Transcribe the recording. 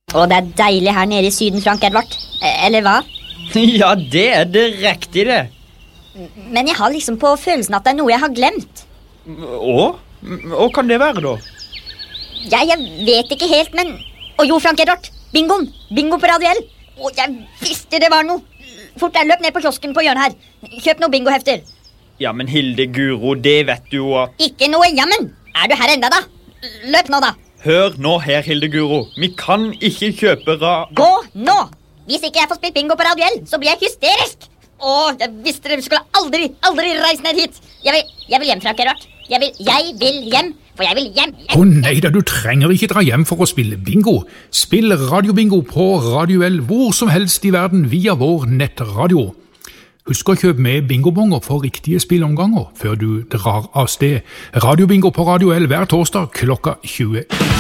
Og det deilig her nede i syden, Frank Edvard. Eller hva? Ja, det direkte det. Men jeg har liksom på følelsen at det noe jeg har glemt. Hva kan det være da? Ja, jeg vet ikke helt, men... jo, Frank Edvard, bingoen! Bingo på Radio L! Jeg visste det var noe! Fort der, løp ned på kiosken på hjørnet her. Kjøp noen bingohefter. Ja, men Hilde Guro, det vet du jo at... Ikke noe jammen! Er du her enda da? Løp nå da! Hør nå her, Hilde Guro. Vi kan ikke kjøpe Gå nå! Hvis ikke jeg får spilt bingo på Radio L, så blir jeg hysterisk! Jeg visste dere skulle aldri reise ned hit! Jeg vil hjem, Frank Edvard. Jeg vil hjem, for jeg vil hjem. Nei da, du trenger ikke dra hjem for å spille bingo. Spill radiobingo på Radio L hvor som helst i verden via vår nettradio. Husk å kjøpe med bingobonger for riktige spillomganger før du drar av sted. Radiobingo på Radio L hver torsdag klokka 20.